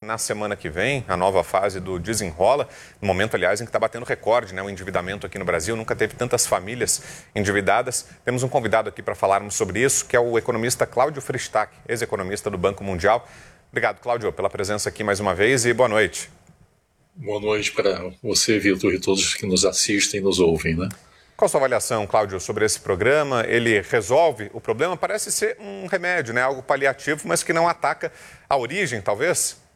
na semana que vem a nova fase do Desenrola, no momento, aliás, em que está batendo recorde, né? O endividamento aqui no Brasil, nunca teve tantas famílias endividadas. Temos um convidado aqui para falarmos sobre isso, que é o economista Cláudio Freystack, ex-economista do Banco Mundial. Obrigado, Cláudio, pela presença aqui mais uma vez e boa noite. Boa noite para você, Vitor, e todos que nos assistem e nos ouvem, né? Qual a sua avaliação, Cláudio, sobre esse programa? Ele resolve o problema? Parece ser um remédio, né? Algo paliativo, mas que não ataca a origem, talvez?